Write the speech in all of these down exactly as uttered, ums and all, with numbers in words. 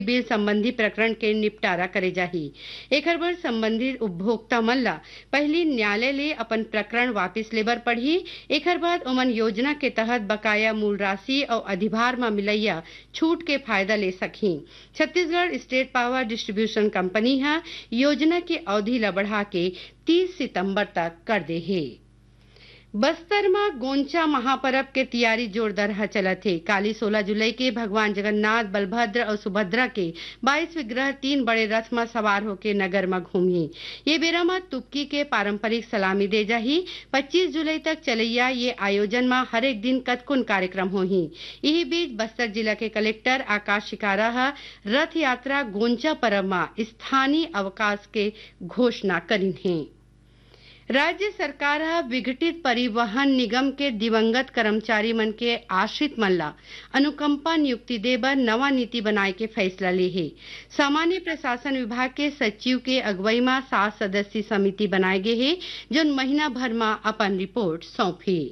Bill संबंधी प्रकरण के निपटारा करे जाही। एकर बर संबंधित उपभोक्ता मन ला पहली न्यायालय ले अपन प्रकरण वापिस लेबर पड़ही। एकर बाद ओमन योजना के तहत बकाया मूल राशि और अधिभार में मिलैया छूट के फायदा ले सकही। Chhattisgarh estate power distribution company है योजना की अवधि ला बढ़ा के तीस सितंबर तक कर दे है। बस्तर में गोंचा महापर्व के तैयारी जोरदार चलत है। काली सोलह जुलाई के भगवान जगन्नाथ, बलभद्र और सुभद्रा के बाईस विग्रह तीन बड़े रथ में सवार होके नगर में घूमी। ये बेरा में तुपकी के पारंपरिक सलामी दे जाही। पच्चीस जुलाई तक चलैया ये आयोजन में हर एक दिन कतकुन कार्यक्रम होही। यही बीच बस्तर जिला के कलेक्टर आकाश शिकारा रथ यात्रा गोंचा पर्व में स्थानीय अवकाश के घोषणा करी है। राज्य सरकार विघटित परिवहन निगम के दिवंगत कर्मचारी मन के आश्रित मन ला अनुकंपा नियुक्ति दे बर नवा नीति बनाए के फैसला ले है। सामान्य प्रशासन विभाग के सचिव के अगुवाई में सात सदस्यीय समिति बनाए गए है जो महीना भर में अपन रिपोर्ट सौंपी।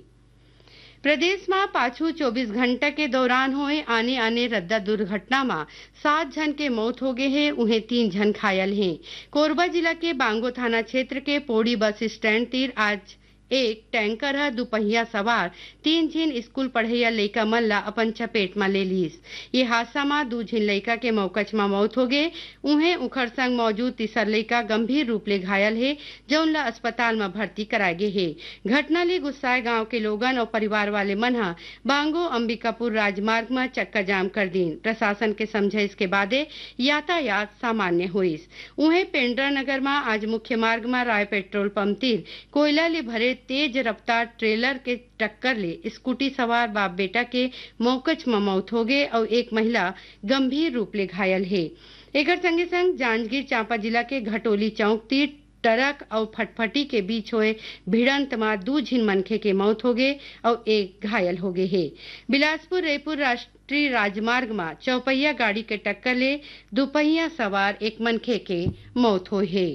प्रदेश में पाछू चौबीस घंटा के दौरान हुए आने आने रद्दा दुर्घटना में सात जन के मौत हो गए हैं, उन्हें तीन जन घायल हैं। कोरबा जिला के बांगो थाना क्षेत्र के पोड़ी बस स्टैंड तीर आज एक टैंकर है दुपहिया सवार तीन झिन स्कूल पढ़ैया लइका मन ला अपन चपेट में ले लीस। ये हादसा में दो झिन लइका के मौकच में मौत हो गए। उन्हें उखड़ संग मौजूद तीसर लइका गंभीर रूप ले घायल है जौन ला अस्पताल में भर्ती कराए गए है। घटना ले गुस्साए गांव के लोगन और परिवार वाले मन हा बांगो अंबिकापुर राजमार्ग में चक्का जाम कर दीन। प्रशासन के समझाइश के बादे यातायात सामान्य हुईस। उन्हें पेंड्रा नगर में आज मुख्य मार्ग में राय पेट्रोल पंप तीर कोयला ले भरे तेज रफ्तार ट्रेलर के टक्कर ले स्कूटी सवार बाप बेटा के मौकच में मौत हो गए और एक महिला गंभीर रूप ले घायल है। एकर संगे संग जांजगीर चांपा जिला के घटोली चौक तीर ट्रक और फटफटी के बीच हुए भिड़ंत में दो झिन मनखे के मौत हो गए और एक घायल हो गए है। बिलासपुर रायपुर राष्ट्रीय राजमार्ग में चौपहिया गाड़ी के टक्कर ले दुपहिया सवार एक मनखे के मौत हुई है।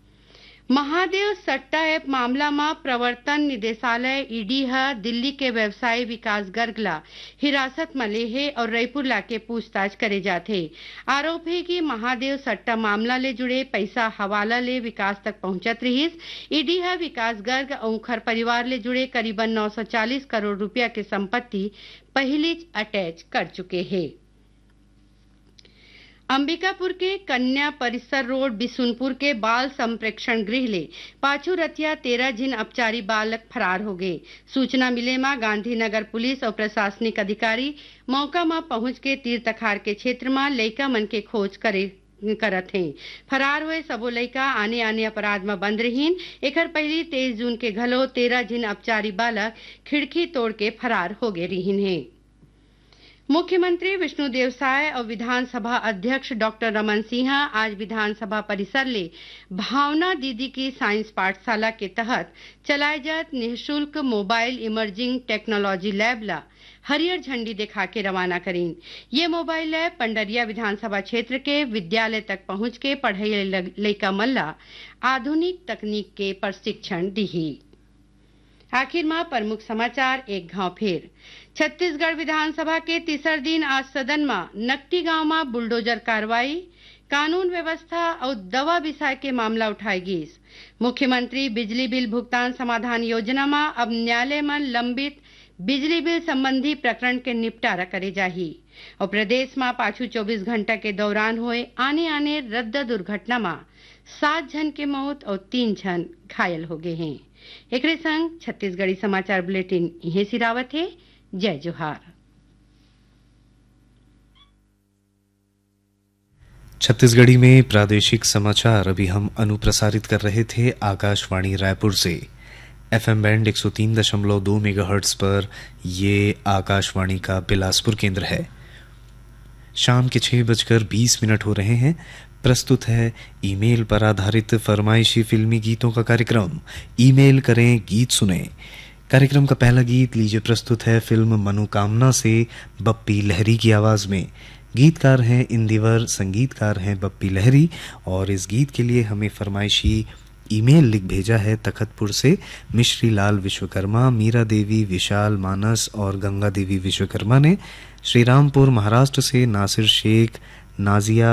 महादेव सट्टा ऐप मामला में प्रवर्तन निदेशालय ईडी है दिल्ली के व्यवसायी विकास गर्ग ला हिरासत में ले है और रायपुर ला के पूछताछ करे जाते। आरोप है कि महादेव सट्टा मामला ले जुड़े पैसा हवाला ले विकास तक पहुंचत रहीस। ईडी है विकास गर्ग और उखर परिवार ले जुड़े करीबन नौ सौ चालीस करोड़ रुपया के संपत्ति पहले अटैच कर चुके हैं। अंबिकापुर के कन्या परिसर रोड बिशुनपुर के बाल संप्रेक्षण गृह ले पाछू रतिया तेरह जिन अपचारी बालक फरार हो गए। सूचना मिले में गांधीनगर पुलिस और प्रशासनिक अधिकारी मौका में पहुंच के तीर तखार के क्षेत्र में लइका मन के खोज करे करत हैं। फरार हुए सबो लइका आने आने अपराध में बंद रहीन। एकर पहली तेईस जून के घलो तेरह जिन अपचारी बालक खिड़की तोड़ के फरार हो गए रहीन है। मुख्यमंत्री विष्णुदेव साय और विधानसभा अध्यक्ष डॉक्टर रमन सिंह आज विधानसभा परिसर ले भावना दीदी की साइंस पाठशाला के तहत चलाए जात निःशुल्क मोबाइल इमर्जिंग टेक्नोलॉजी लैब ला हरियर झंडी दिखा के रवाना करीन। ये मोबाइल लैब पंडरिया विधानसभा क्षेत्र के विद्यालय तक पहुंच के पढ़ाई लइका मन ला आधुनिक तकनीक के प्रशिक्षण दी। आखिर में प्रमुख समाचार एक घाव फिर। छत्तीसगढ़ विधानसभा के तीसर दिन आज सदन में नकटी गांव में बुलडोजर कार्रवाई, कानून व्यवस्था और दवा विषय के मामला उठाएगी। मुख्यमंत्री बिजली बिल भुगतान समाधान योजना में अब न्यायालय में लंबित बिजली बिल संबंधी प्रकरण के निपटारा करे जाही। और प्रदेश में पाछू चौबीस घंटा के दौरान हुए आने आने रद्दा दुर्घटना में सात जन के मौत और तीन जन घायल हो गए हैं। एक संग छत्तीसगढ़ी समाचार बुलेटिन यही सिरावत है। जय जोहार। छत्तीसगढ़ी में प्रादेशिक समाचार अभी हम अनुप्रसारित कर रहे थे आकाशवाणी रायपुर से। एफएम बैंड एक सौ तीन दशमलव दो मेगाहर्ट्ज पर ये आकाशवाणी का बिलासपुर केंद्र है। शाम के छह बजकर बीस मिनट हो रहे हैं। प्रस्तुत है ईमेल पर आधारित फरमाइशी फिल्मी गीतों का कार्यक्रम। ईमेल करें, गीत सुने। कार्यक्रम का पहला गीत लीजिए प्रस्तुत है फिल्म मनोकामना से बप्पी लहरी की आवाज में। गीतकार हैं इंदिवर, संगीतकार हैं बप्पी लहरी और इस गीत के लिए हमें फरमाइशी ईमेल लिख भेजा है तखतपुर से मिश्री लाल विश्वकर्मा, मीरा देवी, विशाल मानस और गंगा देवी विश्वकर्मा ने। श्रीरामपुर महाराष्ट्र से नासिर शेख, नाजिया